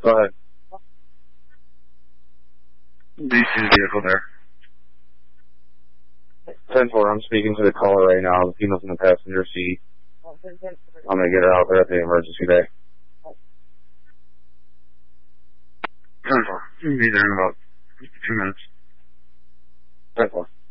Go ahead. Do you see the vehicle there? 10-4, I'm speaking to the caller right now. The female's in the passenger seat. I'm going to get her out there at the emergency bay. 10-4. You'll be there in about 2 minutes. 10-4.